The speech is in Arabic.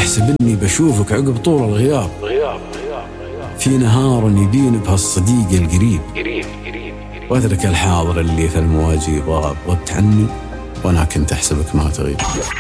تحسب إني بشوفك عقب طول الغياب، في نهار يبين بهالصديق القريب، وأترك الحاضر اللي في المواجيب غاب، غبت عني وأنا كنت أحسبك ما تغيب.